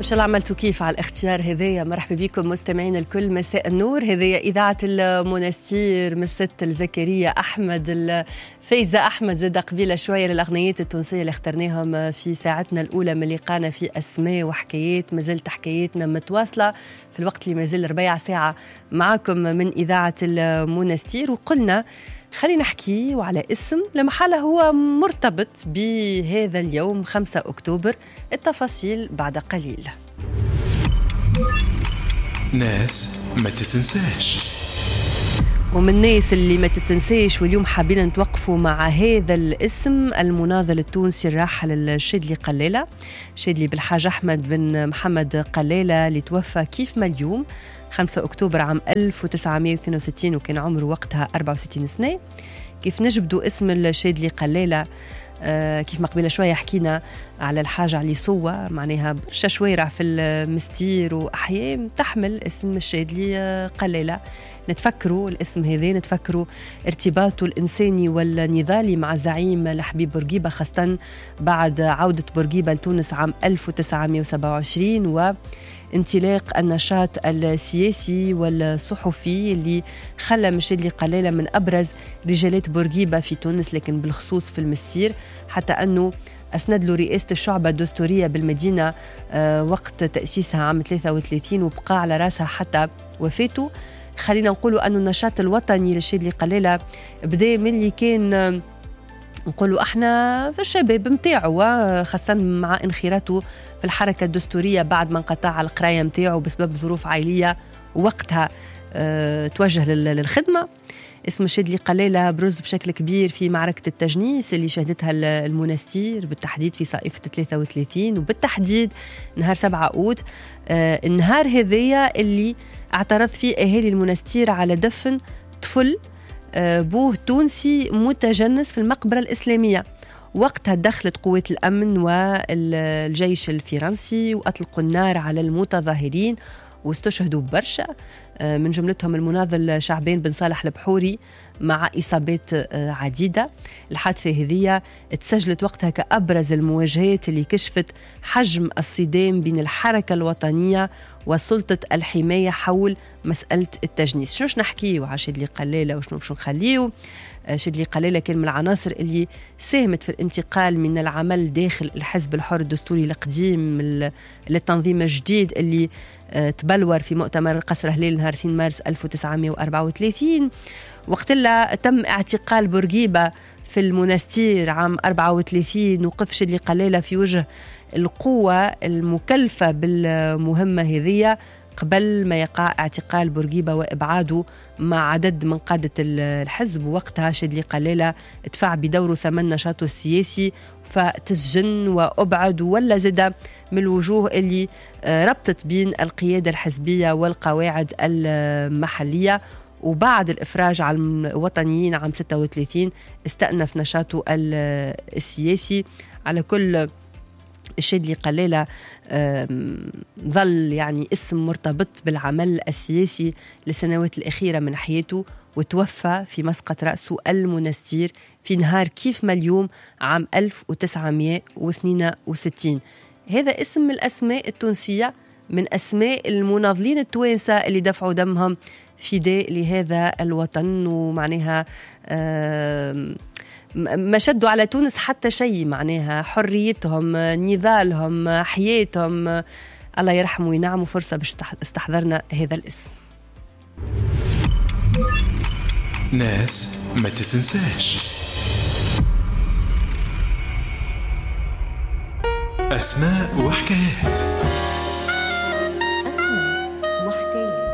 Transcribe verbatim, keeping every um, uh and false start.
شاء الله عملتوا كيف على الاختيار هذايا. مرحبا بكم مستمعين الكل، مساء النور. هذايا إذاعة المنستير من ست زكريا أحمد، فايزة أحمد زاد قبيلة شوية للأغنيات التونسية اللي اخترناهم في ساعتنا الأولى من لقانا في أسماء وحكايات. مازلت حكاياتنا متواصلة في الوقت اللي مازال ربيع ساعة معكم من إذاعة المنستير. وقلنا خلينا نحكي وعلى اسم لمحالة هو مرتبط بهذا اليوم خمسة أكتوبر. التفاصيل بعد قليل. ناس ما تتنساش، ومن الناس اللي ما تتنساش واليوم حابين نتوقفوا مع هذا الاسم المناضل التونسي الراحل الشادلي قلالة. شادلي بالحاج أحمد بن محمد قلالة اللي توفى كيف ما اليوم خمسة أكتوبر عام ألف وتسعمائة واثنين وستين وكان عمره وقتها أربعة وستين سنة. كيف نجبدوا اسم الشادلي قلالة؟ آه كيف ما قبل شوية حكينا على الحاج علي صوة، معناها برشا شوارع في المستير وأحياء تحمل اسم الشادلي قلالة. نتفكروا الاسم هذا، نتفكروا ارتباطه الإنساني والنضالي مع زعيم الحبيب بورقيبة، خاصة بعد عودة بورقيبة لتونس عام ألف وتسعمائة وسبعة وعشرين وانطلاق النشاط السياسي والصحفي اللي خلى الشادلي قلالة من أبرز رجالات بورقيبة في تونس، لكن بالخصوص في المستير، حتى أنه أسند له رئاسة الشعبة الدستورية بالمدينة وقت تأسيسها عام ثلاثة وثلاثين وبقى على رأسها حتى وفاته. خلينا نقولوا أنه النشاط الوطني للشادلي قلالة بدأ من اللي كان نقولوا احنا في الشباب متاعه، خاصة مع انخراطه في الحركة الدستورية بعد ما انقطع القراية متاعه بسبب ظروف عائلية، وقتها اه توجه للخدمة. اسم الشادلي قلالة بروز بشكل كبير في معركة التجنيس اللي شهدتها المنستير بالتحديد في صائفة ثلاثة وثلاثين، وبالتحديد نهار سبعة أوت. آه النهار هذايا اللي اعترض فيه أهالي المنستير على دفن طفل آه بوه تونسي متجنس في المقبرة الإسلامية. وقتها دخلت قوات الأمن والجيش الفرنسي وأطلقوا النار على المتظاهرين واستشهدوا برشا، من جملتهم المناضل شعبان بن صالح البحوري مع إصابات عديدة. الحادثة هذه تسجلت وقتها كأبرز المواجهات اللي كشفت حجم الصدام بين الحركة الوطنية وسلطة الحماية حول مسألة التجنيس. شنوش نحكيه على شادلي قلالة وشنو باش نخليه؟ شادلي قلالة كان من العناصر اللي ساهمت في الانتقال من العمل داخل الحزب الحر الدستوري القديم للتنظيم الجديد اللي تبلور في مؤتمر قصر هلال نهار اثنين مارس ألف وتسعمائة وأربعة وثلاثين. وقت اللي تم اعتقال بورقيبة في المنستير عام أربعة وثلاثين، وقف شادلي قلالة في وجه القوة المكلفة بالمهمة هذه قبل ما يقع اعتقال بورقيبة وإبعاده مع عدد من قادة الحزب. وقتها شادلي قلالة ادفع بدوره ثمن نشاطه السياسي فتسجن وأبعد، ولا زاد من الوجوه اللي ربطت بين القيادة الحزبية والقواعد المحلية. وبعد الإفراج عن الوطنيين عام ستة وثلاثين استأنف نشاطه السياسي. على كل الشادلي قلالة ظل يعني اسم مرتبط بالعمل السياسي للسنوات الأخيرة من حياته، وتوفى في مسقط رأسه المنستير في نهار كيف ما اليوم عام ألف وتسعمائة واثنين وستين. هذا اسم من الأسماء التونسية، من أسماء المناضلين التوانسة اللي دفعوا دمهم فداء لهذا الوطن، ومعناها ما شدوا على تونس حتى شيء، معناها حريتهم، نضالهم، حياتهم. الله يرحمه وينعمه. فرصة باش استحضرنا هذا الاسم. ناس ما تتنساش، أسماء وحكايات.